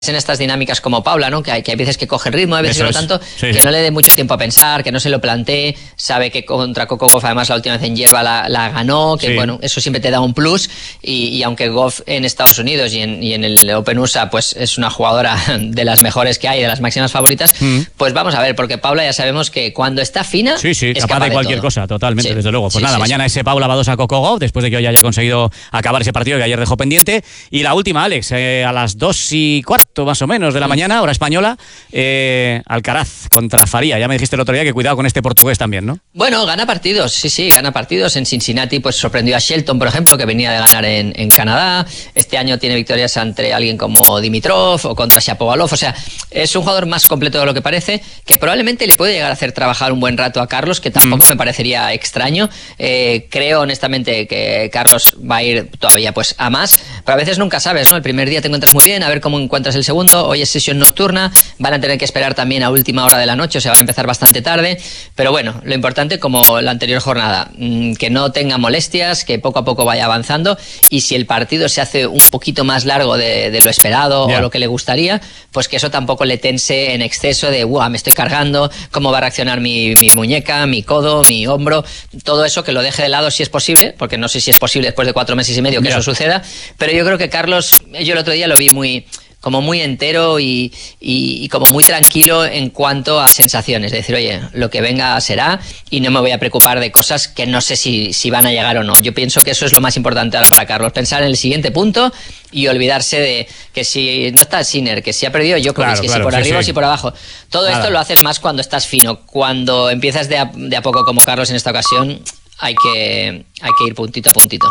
en estas dinámicas como Paula, ¿no? Que hay veces que coge el ritmo, hay veces que no tanto, sí, que no le dé mucho tiempo a pensar, que no se lo plantee, sabe que contra Coco Gauff además la última vez en hierba la ganó, que bueno, eso siempre te da un plus, y aunque Gauff en Estados Unidos y en el Open USA pues es una jugadora de las mejores que hay, de las máximas favoritas, pues vamos a ver, porque Paula ya sabemos que cuando está fina es capaz de cualquier cosa, totalmente, desde luego. Pues mañana ese Paula Badosa Coco Gauff, después de que hoy haya conseguido acabar ese partido que ayer dejó pendiente, y la última, Alex, a las 2:15 más o menos de la mañana, hora española, Alcaraz contra Faria. Ya me dijiste el otro día que cuidado con este portugués también, ¿no? Bueno, gana partidos, sí, gana partidos. En Cincinnati pues sorprendió a Shelton, por ejemplo, que venía de ganar en Canadá. Este año tiene victorias ante alguien como Dimitrov o contra Shapovalov. O sea, es un jugador más completo de lo que parece, que probablemente le puede llegar a hacer trabajar un buen rato a Carlos, que tampoco me parecería extraño. Creo honestamente que Carlos va a ir todavía pues a más, pero a veces nunca sabes, ¿no? El primer día te encuentras muy bien, a ver cómo encuentras el segundo. Hoy es sesión nocturna, van a tener que esperar también a última hora de la noche, o sea, van a empezar bastante tarde, pero bueno, lo importante, como la anterior jornada, que no tenga molestias, que poco a poco vaya avanzando, y si el partido se hace un poquito más largo de lo esperado o lo que le gustaría, pues que eso tampoco le tense en exceso de me estoy cargando, cómo va a reaccionar mi muñeca, mi codo, mi hombro, todo eso que lo deje de lado si es posible, porque no sé si es posible después de 4 meses y medio que eso suceda, pero yo creo que Carlos, yo el otro día lo vi muy entero y como muy tranquilo en cuanto a sensaciones, de decir, oye, lo que venga será y no me voy a preocupar de cosas que no sé si van a llegar o no. Yo pienso que eso es lo más importante ahora para Carlos, pensar en el siguiente punto y olvidarse de que si no está Sinner, que si ha perdido Djokovic, que si por arriba o si por abajo. Todo esto lo haces más cuando estás fino. Cuando empiezas de a poco como Carlos en esta ocasión, hay que ir puntito a puntito.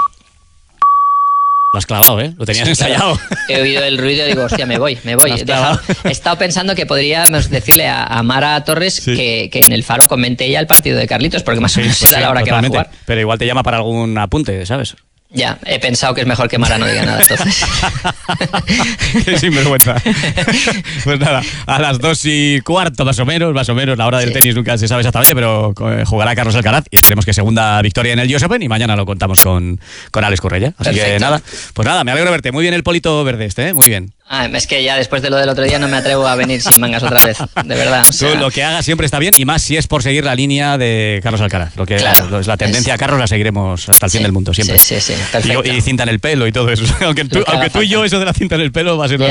Lo has clavado, ¿eh? Lo tenías ensayado. He oído el ruido y digo, hostia, me voy. He estado pensando que podríamos decirle a Mara Torres que en el Faro comente ella el partido de Carlitos, porque más o menos será la hora que va a jugar. Pero igual te llama para algún apunte, ¿sabes? Ya, he pensado que es mejor que Mara no diga nada, entonces. Qué sinvergüenza. Pues nada, a las 2:15 más o menos, la hora del tenis nunca se sabe exactamente, pero jugará Carlos Alcaraz y esperemos que segunda victoria en el US Open, y mañana lo contamos con Alex Correia. Así que nada, pues nada, me alegro de verte. Muy bien el polito verde muy bien. Es que ya después de lo del otro día no me atrevo a venir sin mangas otra vez, de verdad. O sea, tú, lo que hagas siempre está bien, y más si es por seguir la línea de Carlos Alcaraz. Lo que es la tendencia a Carlos la seguiremos hasta el fin del mundo, siempre. Sí, perfecto. Y cinta en el pelo y todo eso. Aunque tú y yo, eso de la cinta en el pelo va a ser...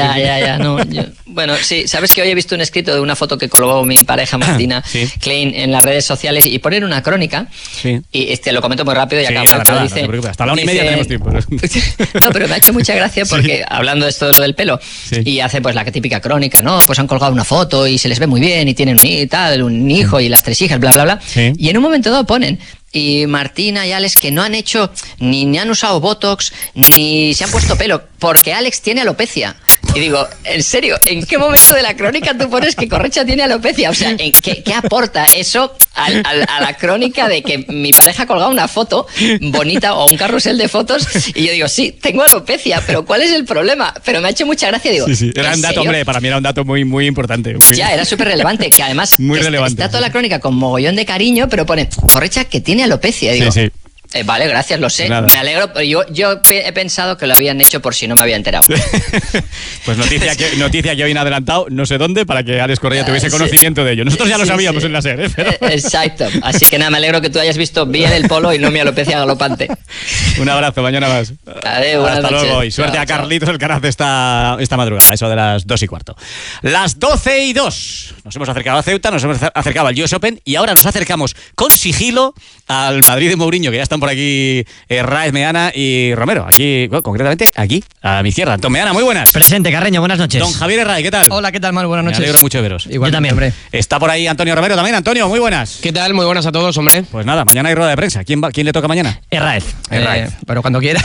Bueno, sí, sabes que hoy he visto un escrito de una foto que colgó mi pareja Martina Klein en las redes sociales, y ponen una crónica, y lo comento muy rápido y acabo. Pero dice, no hasta la 1:30 tenemos tiempo. No, pero me ha hecho mucha gracia porque hablando de esto de lo del pelo, y hace pues la típica crónica, ¿no? Pues han colgado una foto y se les ve muy bien y tienen un hijo y las 3 hijas, bla, bla, bla. Y en un momento dado ponen, y Martina y Alex, que no han hecho ni han usado Botox ni se han puesto pelo, porque Alex tiene alopecia. Y digo, en serio, ¿en qué momento de la crónica tú pones que Correcha tiene alopecia? O sea, ¿qué aporta eso a la crónica de que mi pareja ha colgado una foto bonita o un carrusel de fotos? Y yo digo, sí, tengo alopecia, pero ¿cuál es el problema? Pero me ha hecho mucha gracia, digo. Era un dato, hombre, para mí era un dato muy, muy importante. Ya, era súper relevante, que además relevante, está toda la crónica con mogollón de cariño, pero pone, Correcha que tiene alopecia. Digo, vale, gracias, lo sé. Nada. Me alegro, pero yo he pensado que lo habían hecho por si no me había enterado. Pues noticia que hoy han adelantado, no sé dónde, para que Alex Correia tuviese conocimiento de ello. Nosotros ya lo sabíamos en la SER, pero... Exacto. Así que nada, me alegro que tú hayas visto bien el polo y no mi alopecia galopante. Un abrazo, mañana más. Adiós, hasta luego, y suerte a Carlitos Alcaraz esta madrugada, eso de las 2:15. Las 12:02. Nos hemos acercado a Ceuta, nos hemos acercado al US Open, y ahora nos acercamos con sigilo al Madrid de Mourinho, que ya están por aquí Raez, Meana y Romero. Aquí, concretamente, aquí, a mi izquierda. Don Meana, muy buenas. Presente, Carreño, buenas noches. Don Javier Raez, ¿qué tal? Hola, ¿qué tal, Manu? Buenas noches. Me alegro mucho de veros. Igual, yo también, hombre. Está por ahí Antonio Romero también. Antonio, muy buenas. ¿Qué tal? Muy buenas a todos, hombre. Pues nada, mañana hay rueda de prensa. ¿Quién le toca mañana? Raez. Pero cuando quieras.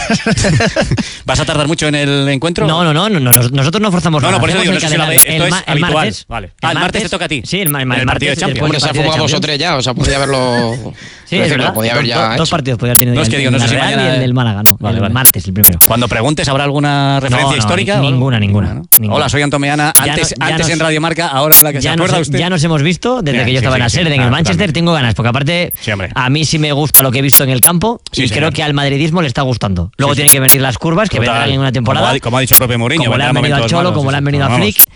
¿Vas a tardar mucho en el encuentro? No, nosotros no forzamos nada. No, por eso digo, esto es habitual. Martes. Vale. El martes te toca a ti. Sí, el partido de Champions. Porque se ha fugado vosotros ya, o sea, podría haberlo... Sí, es que lo podía haber ya Dos hecho. partidos podía haber tenido. No, es que digo, el no sé si Real mañana- y el del Málaga, no. Vale, el vale. martes, el primero. Cuando preguntes, ¿habrá alguna referencia No, histórica? ninguna, ¿O algo? ninguna. Hola, soy Antón Meana. Ya Antes, no- ya antes nos- en Radio Marca, ahora la que se acuerda usted. Ya nos hemos visto desde Bien, que yo sí, estaba en la sí, SER, sí. en el Ah, Manchester, totalmente. tengo ganas, porque aparte Sí, hombre. a mí sí me gusta lo que he visto en el campo Sí, y señor. creo que al madridismo le está gustando. Luego Sí, tienen que venir las curvas, que Total. vendrán en una temporada. Como ha dicho el propio Mourinho, como le vendrán han venido al momentos Cholo, malos, como sí, le han sí. venido a Vamos. Flick.